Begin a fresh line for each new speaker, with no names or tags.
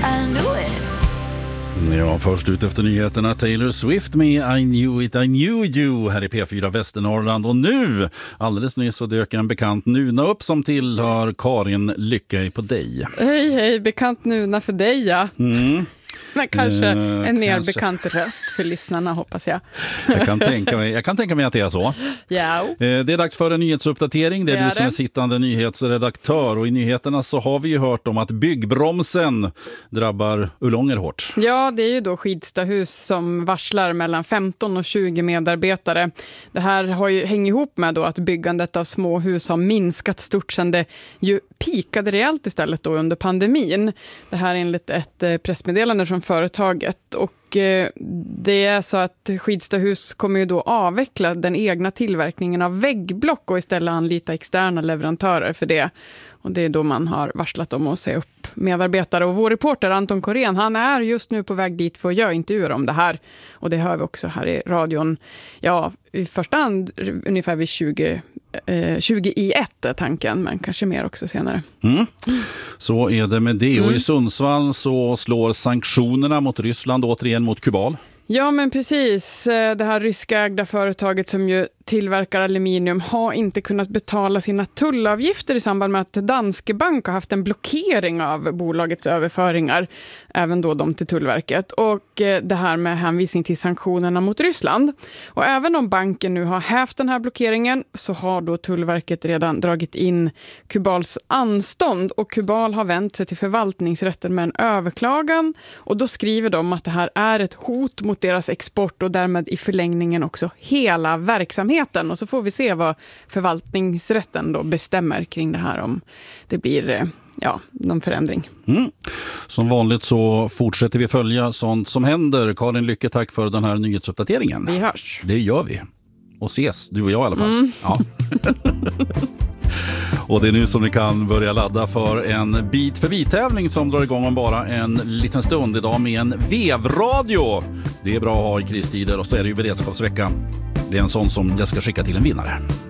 I knew it.
Ja, först ut efter nyheterna Taylor Swift med I knew it, I knew you här i P4 Västernorrland. Och nu, alldeles nyss så dök en bekant Nuna upp som tillhör Karin Lycke på dig.
Hej, bekant Nuna för dig, ja. Men kanske en mer bekant röst för lyssnarna, hoppas jag.
Jag kan tänka mig att det är så.
Ja.
Det är dags för en nyhetsuppdatering. Det är du som är sittande nyhetsredaktör. Och i nyheterna så har vi ju hört om att byggbromsen drabbar Ullånger hårt.
Ja, det är ju då Skidstahus som varslar mellan 15 och 20 medarbetare. Det här hänger ihop med då att byggandet av småhus har minskat stort sedan det ju pikade rejält istället då under pandemin. Det här är enligt ett pressmeddelande från företaget, och det är så att Skidstahus kommer ju då avveckla den egna tillverkningen av väggblock och istället anlita externa leverantörer för det. Och det är då man har varslat om att se upp medarbetare. Och vår reporter Anton Korén, han är just nu på väg dit för att göra intervjuer om det här. Och det hör vi också här i radion. Ja, i första hand ungefär vid 20 i 1 är tanken, men kanske mer också senare.
Så är det med det. Och i Sundsvall så slår sanktionerna mot Ryssland återigen mot Kubal.
Ja, men precis. Det här ryskägda företaget som ju tillverkar aluminium har inte kunnat betala sina tullavgifter i samband med att Danske Bank har haft en blockering av bolagets överföringar, även då de till Tullverket. Och det här med hänvisning till sanktionerna mot Ryssland. Och även om banken nu har hävt den här blockeringen så har då Tullverket redan dragit in Kubals anstånd, och Kubal har vänt sig till förvaltningsrätten med en överklagan, och då skriver de att det här är ett hot mot deras export och därmed i förlängningen också hela verksamheten. Och så får vi se vad förvaltningsrätten då bestämmer kring det här, om det blir någon förändring.
Som vanligt så fortsätter vi följa sånt som händer. Karin Lycke, tack för den här nyhetsuppdateringen.
Vi hörs.
Det gör vi. Och ses, du och jag i alla fall. Ja. Och det är nu som ni kan börja ladda för en bit för bit-tävling som drar igång om bara en liten stund idag med en vevradio. Det är bra att ha i kristider, och så är det ju beredskapsvecka. Det är en sån som jag ska skicka till en vinnare.